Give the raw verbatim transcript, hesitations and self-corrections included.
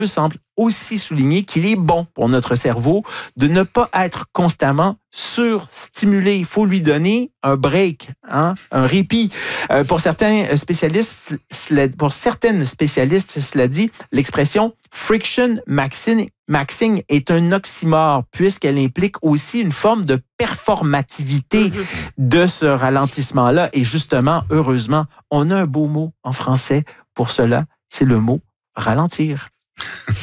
semble aussi souligner qu'il est bon pour notre cerveau de ne pas être constamment surstimulé. Il faut lui donner un break, hein, un répit. Euh, pour certains spécialistes, cela, pour certaines spécialistes, cela dit, l'expression friction maxing, maxing est un oxymore puisqu'elle implique aussi une forme de performativité de ce ralentissement-là. Et justement, heureusement, on a un beau mot en français pour cela, c'est le mot ralentir.